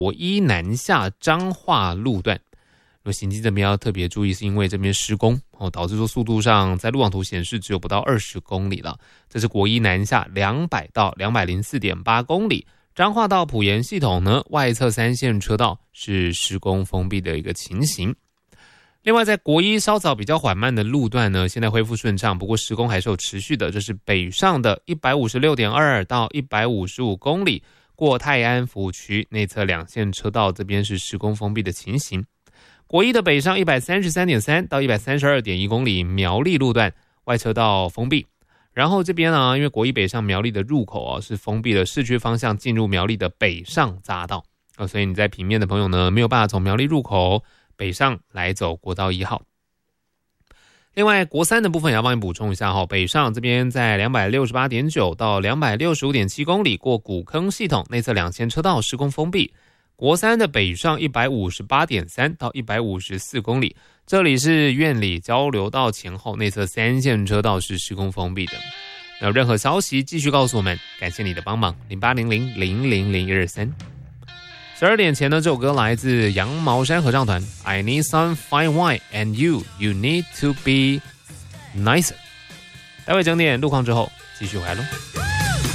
国一南下彰化路段。行经这边要特别注意，是因为这边施工导致说速度上在路网图显示只有不到20公里了。这是国一南下200到 204.8 公里，彰化到埔盐系统呢，外侧3线车道是施工封闭的一个情形。另外在国一稍早比较缓慢的路段呢，现在恢复顺畅，不过施工还是有持续的，这是北上的 156.2 到155公里，过泰安服务区内侧2线车道这边是施工封闭的情形。国一的北上 133.3 到 132.1 公里，苗栗路段外车道封闭。然后这边呢，因为国一北上苗栗的入口是封闭了市区方向进入苗栗的北上匝道，所以你在平面的朋友呢，没有办法从苗栗入口北上来走国道1号。另外国三的部分也要帮你补充一下，北上这边在 268.9 到 265.7 公里，过古坑系统内侧2线车道施工封闭。国三的北上 158.3 到154公里，这里是苑里交流道前后内侧3线车道是施工封闭的。有任何消息继续告诉我们，感谢你的帮忙。0800000123。12点前呢，这首歌来自羊毛山合唱团 I need some fine wine and you need to be nicer。待会整点路况之后继续回来咯。